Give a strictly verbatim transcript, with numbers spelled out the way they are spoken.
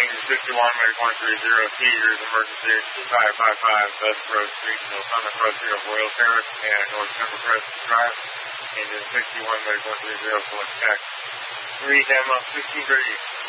Engine sixty-one, Medic one three zero, seizures, emergency, two five five five, West Road Street, Summit Crest Zero, Royal Terrace, and North Central Crest Drive. Engine sixty-one, Medic one three zero, select check. three, ten, sixteen thirty.